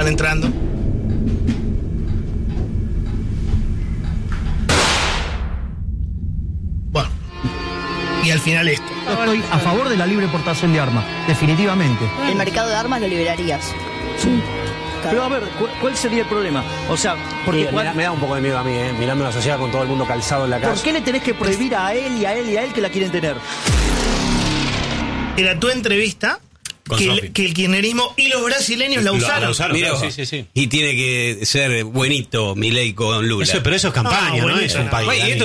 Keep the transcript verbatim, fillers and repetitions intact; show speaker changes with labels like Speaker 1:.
Speaker 1: Van entrando. Bueno. Y al final esto.
Speaker 2: Estoy a favor de la libre portación de armas, definitivamente.
Speaker 3: El mercado de armas lo liberarías.
Speaker 2: Sí.
Speaker 4: Pero a ver, ¿cu ¿cuál sería el problema? O sea, porque
Speaker 5: Sí, me, da, me da un poco de miedo a mí, ¿eh? Mirando la sociedad con todo el mundo calzado en la calle.
Speaker 4: ¿por qué le tenés que prohibir a él y a él y a él que la quieren tener?
Speaker 1: Era tu entrevista que el, que el kirchnerismo y los brasileños la usaron.
Speaker 6: La usaron
Speaker 7: Mirá,
Speaker 6: claro, sí, sí, sí.
Speaker 7: Y tiene que ser buenito Milei con Lula.
Speaker 6: Eso, pero eso es campaña,
Speaker 1: No,
Speaker 6: ¿no?
Speaker 1: bueno,
Speaker 6: Es un país.
Speaker 7: Oye, esto